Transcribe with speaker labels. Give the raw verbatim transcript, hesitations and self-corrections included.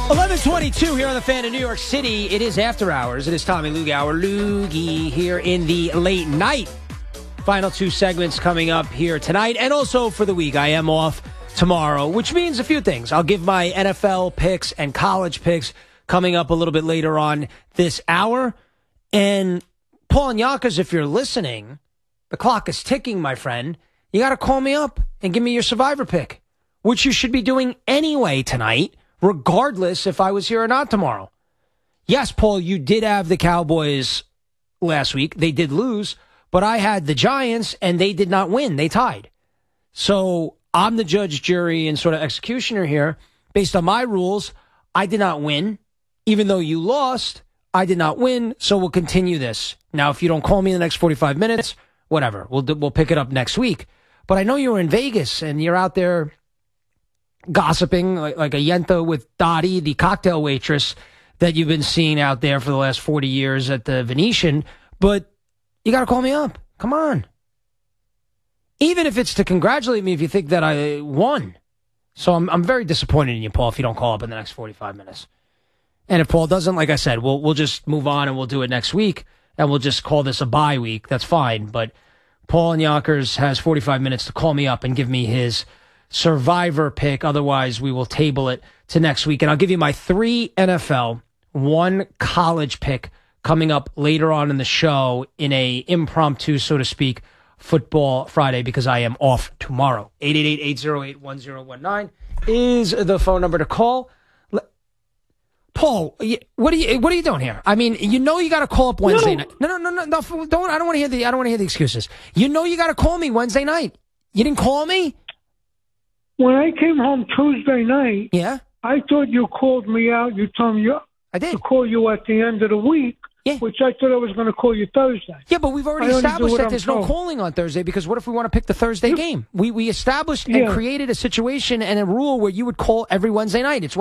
Speaker 1: eleven twenty-two here on the Fan in New York City. It is after hours. It is Tommy Lugauer, Loogie here in the late night. Final two segments coming up here tonight and also for the week. I am off tomorrow, which means a few things. I'll give my N F L picks and college picks coming up a little bit later on this hour. And Paul and Yonkers, if you're listening, the clock is ticking, my friend. You got to call me up and give me your Survivor pick, which you should be doing anyway tonight, regardless if I was here or not tomorrow. Yes, Paul, you did have the Cowboys last week. They did lose, but I had the Giants, and they did not win. They tied. So I'm the judge, jury, and sort of executioner here. Based on my rules, I did not win. Even though you lost, I did not win, so we'll continue this. Now, if you don't call me in the next forty-five minutes, whatever. We'll we'll pick it up next week. But I know you were in Vegas, and you're out there gossiping like, like a Yenta with Dottie, the cocktail waitress that you've been seeing out there for the last forty years at the Venetian. But you got to call me up. Come on. Even if it's to congratulate me if you think that I won. So I'm I'm very disappointed in you, Paul, if you don't call up in the next forty-five minutes. And if Paul doesn't, like I said, we'll we'll just move on and we'll do it next week. And we'll just call this a bye week. That's fine. But Paul and Yonkers has forty-five minutes to call me up and give me his Survivor pick. Otherwise, we will table it to next week. And I'll give you my three N F L, one college pick coming up later on in the show in a impromptu, so to speak, Football Friday because I am off tomorrow. eight eight eight, eight oh eight, one oh one nine is the phone number to call. Paul, what are you what are you doing here? I mean, you know you got to call up Wednesday no. night. No, no, no, no, no, don't. I don't want to hear the I don't want to hear the excuses. You know you got to call me Wednesday night. You didn't call me?
Speaker 2: When I came home Tuesday night,
Speaker 1: yeah,
Speaker 2: I thought you called me out. You told me you,
Speaker 1: I did.
Speaker 2: to call you at the end of the week,
Speaker 1: yeah.
Speaker 2: which I thought I was going to call you Thursday.
Speaker 1: Yeah, but we've already
Speaker 2: I
Speaker 1: established that
Speaker 2: I'm
Speaker 1: there's
Speaker 2: told.
Speaker 1: no calling on Thursday because what if we want to pick the Thursday
Speaker 2: you,
Speaker 1: game? We we established
Speaker 2: yeah.
Speaker 1: and created a situation and a rule where you would call every Wednesday night. It's